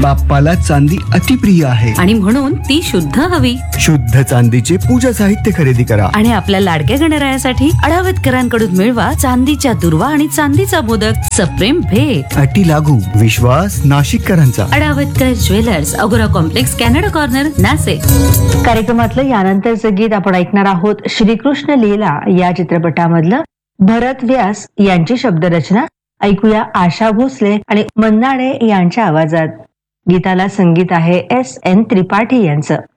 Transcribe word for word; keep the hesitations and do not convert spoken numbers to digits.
बाप्पाला चांदी अतिप्रिय आहे आणि म्हणून ती शुद्ध हवी. शुद्ध चांदीचे पूजा साहित्य खरेदी करा आणि आपल्या लाडक्या गणरायासाठी अडावतकरांकडून मिळवा चांदीच्या दुर्वा आणि चांदीचा मोदक. सप्रेम भेट. अटी लागू. विश्वास नाशिककरांचा. अडावतकर ज्वेलर्स, अगोरा कॉम्प्लेक्स, कॅनडा कॉर्नर, नाशिक. कार्यक्रमातलं यानंतरचं गीत आपण ऐकणार आहोत श्रीकृष्ण लीला या चित्रपटामधलं. भरत व्यास यांची शब्दरचना. ऐकूया आशा भोसले आणि मन्नाडे यांच्या आवाजात. गीताला संगीत आहे एस एन त्रिपाठी यांचं.